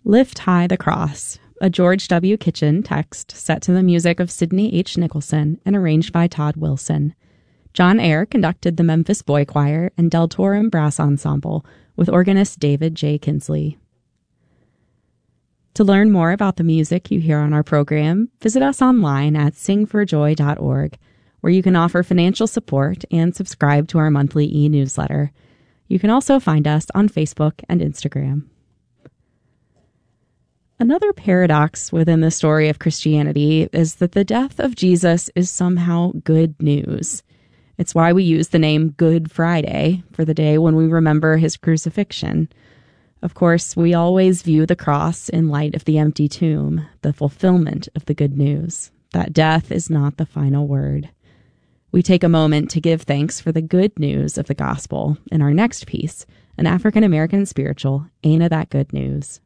Lift High the Cross, a George W. Kitchen text set to the music of Sidney H. Nicholson and arranged by Todd Wilson. John Eyre conducted the Memphis Boy Choir and Deltorum Brass Ensemble with organist David J. Kinsley. To learn more about the music you hear on our program, visit us online at singforjoy.org, where you can offer financial support and subscribe to our monthly e-newsletter. You can also find us on Facebook and Instagram. Another paradox within the story of Christianity is that the death of Jesus is somehow good news. It's why we use the name Good Friday for the day when we remember his crucifixion. Of course, we always view the cross in light of the empty tomb, the fulfillment of the good news, that death is not the final word. We take a moment to give thanks for the good news of the gospel in our next piece, an African-American spiritual, Ain't a That Good News.